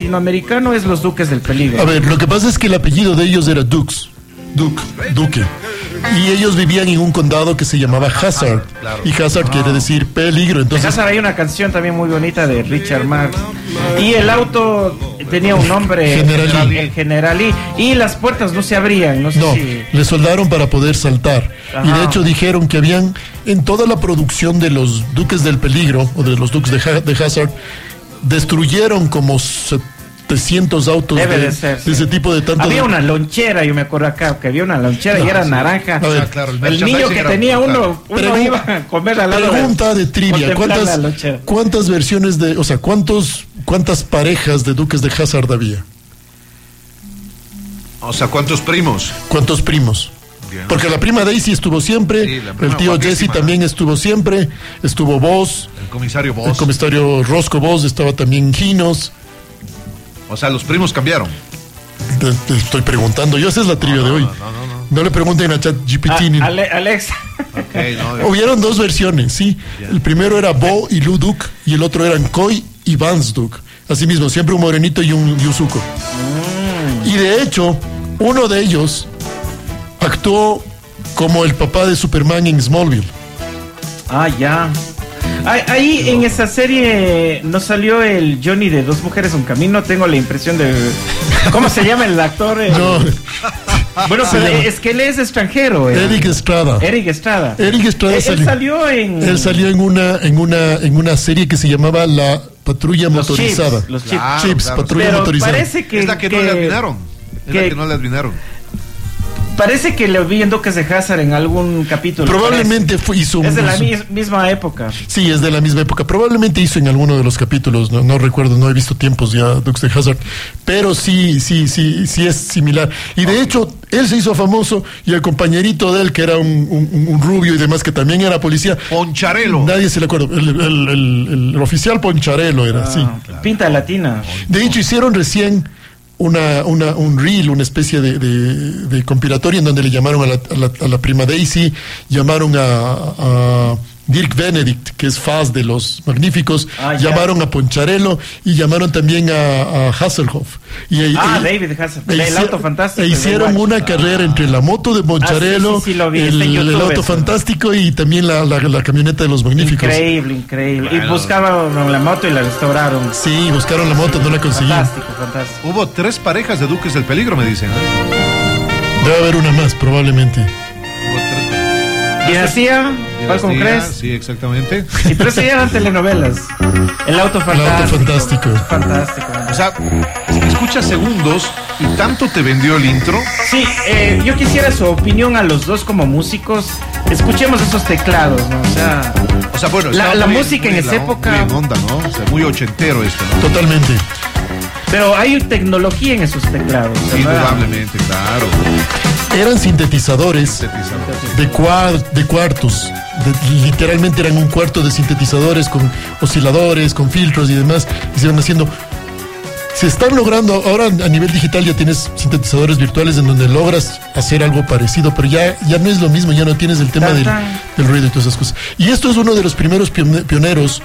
latinoamericano es Los Duques del Peligro. A ver, lo que pasa es que el apellido de ellos era Duque. Y ellos vivían en un condado que se llamaba Hazard. Claro. Y Hazard quiere decir peligro. En Entonces, Hazard hay una canción también muy bonita de Richard Marx. Y el auto tenía un nombre, Generalí. el Generalí. Y las puertas no se abrían, no sé no, si... le soldaron para poder saltar. Ajá. Y de hecho dijeron que habían, en toda la producción de los Duques del Peligro, o de los Duques de Hazard, destruyeron como 700 autos Debe de de ser, sí. ese tipo de tanto. Había una lonchera, yo me acuerdo acá, que había una lonchera y era naranja. A ver, claro, El niño que tenía uno iba a comer al lado. Pregunta de trivia, contemplar la lonchera. ¿cuántas versiones de, o sea, cuántas parejas de Duques de Hazard había? O sea, ¿cuántos primos? ¿Cuántos primos? Bien. Porque la prima Daisy estuvo siempre, Sí, la prima el tío guapísima. Jesse también estuvo siempre, estuvo Boss, El comisario el Boss. comisario Roscoe Boss, estaba también Ginos. O sea, los primos cambiaron. Te estoy preguntando, yo esa es la trivia de hoy. No. No le pregunten a ChatGPT. Alex. Ok, no. Hubieron dos versiones, sí. Ya. El primero era Bo y Lou Duke y el otro eran Coy y Vance Duke. Así mismo, siempre un morenito y un suco. Y de hecho, uno de ellos actuó como el papá de Superman en Smallville. Ah, ya. Ahí en esa serie no salió el Johnny de Dos Mujeres Un Camino. Tengo la impresión de... ¿Cómo se llama el actor? No, Bueno, Se pero llama- es que él es extranjero. Eric Estrada. Eric Estrada. Eric Estrada Él salió. salió en... Él salió en una serie que se llamaba La Patrulla Los Motorizada. Chips, los Chips. Claro, Chips, claro. Patrulla Pero Motorizada. parece que... Es la que no le adivinaron. Es la que- que no le adivinaron. Parece que lo vi en Duques de Hazard en algún capítulo. Probablemente hizo Es de la hizo- misma época. Sí, es de la misma época. Probablemente hizo en alguno de los capítulos, no recuerdo, no he visto tiempos ya Dukes de Hazard, pero sí es similar. Y de hecho, él se hizo famoso y el compañerito de él, que era un rubio y demás, que también era policía, Poncharelo. nadie se le acuerda. El oficial Poncharelo era, sí. Pinta latina. De hecho, hicieron recién un reel, una especie de compilatorio en donde le llamaron a la prima Daisy, llamaron a Dirk Benedict, que es Faz de Los Magníficos, Ah, ya. llamaron a Poncharelo y llamaron también a Hasselhoff. David Hasselhoff, el auto fantástico. E hicieron una carrera entre la moto de Poncharelo, sí, lo vi, está en el YouTube auto eso. fantástico y también la camioneta de Los Magníficos. Increíble. Bueno. Y buscaban la moto y la restauraron. Sí, buscaron la moto, no la consiguieron. Fantástico. Hubo 3 parejas de Duques del Peligro, me dicen. Debe haber una más, probablemente. Hubo 3. Dinastía, Falcon Dinastía, Crest. Sí, exactamente. Y pero se eran telenovelas. El auto fantástico. Fantástico. O sea, escuchas segundos y tanto te vendió el intro. Sí, yo quisiera su opinión a los dos como músicos. Escuchemos esos teclados, ¿no? O sea, bueno, La estaba muy- música en muy esa época- Muy en onda, ¿no? O sea, muy ochentero esto, ¿no? Totalmente. Pero hay tecnología en esos teclados, ¿verdad? Indudablemente, claro. Eran sintetizadores Sintetizador. de cuartos. Literalmente eran un cuarto de sintetizadores con osciladores, con filtros y demás. Y se van haciendo. Se están logrando, ahora a nivel digital ya tienes sintetizadores virtuales en donde logras hacer algo parecido, pero ya no es lo mismo, ya no tienes el tema del ruido y todas esas cosas. Y esto es uno de los primeros pioneros.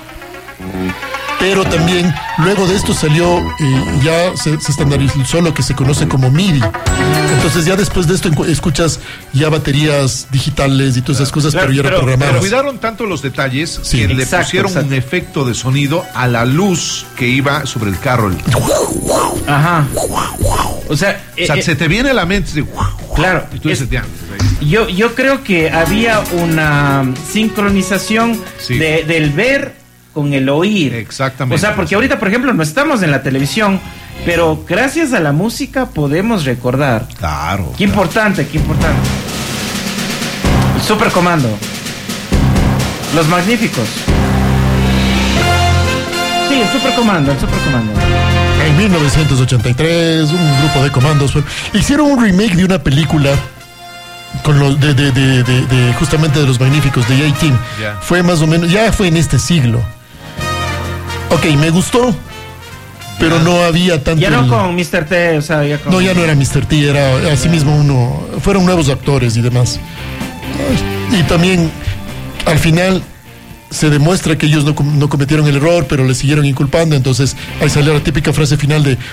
Pero también luego de esto salió, ya se estandarizó lo que se conoce como MIDI. Entonces ya después de esto escuchas ya baterías digitales y todas esas cosas, Claro, pero ya eran pero programadas. Cuidaron tanto los detalles Sí. que le Exacto, pusieron exacto. un efecto de sonido a la luz que iba sobre el carro. Ajá. O sea, O sea, se te viene a la mente. claro. Y tú dices, ya. Yo creo que había una sincronización Sí. del ver con el oír. Exactamente. O sea, porque ahorita, por ejemplo, no estamos en la televisión, pero gracias a la música podemos recordar. Claro. Qué importante, qué importante. El Supercomando. Los Magníficos. Sí, el Supercomando. En 1983, un grupo de comandos hicieron un remake de una película con los de justamente de Los Magníficos, de A-Team. Ya. Fue más o menos, ya fue en este siglo. Ok, me gustó, pero no había tanto. Ya no con Mr. T, o sea, ya con... No, ya no era Mr. T, era así mismo fueron nuevos actores y demás. Y también, al final, se demuestra que ellos no cometieron el error, pero le siguieron inculpando, entonces ahí salió la típica frase final de